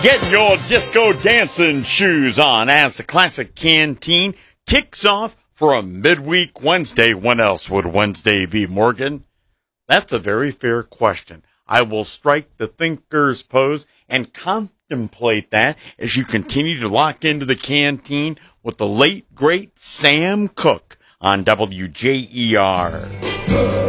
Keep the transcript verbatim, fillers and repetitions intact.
Get your disco dancing shoes on as the Classic Canteen kicks off for a midweek Wednesday. When else would Wednesday be, Morgan? That's a very fair question. I will strike the thinker's pose and contemplate that as you continue to lock into the canteen with the late, great Sam Cooke on W J E R.